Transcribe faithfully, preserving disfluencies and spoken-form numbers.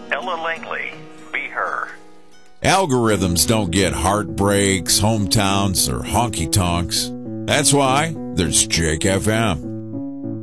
Ella Langley, Be Her. Algorithms don't get heartbreaks, hometowns, or honky-tonks. That's why there's Jake F M.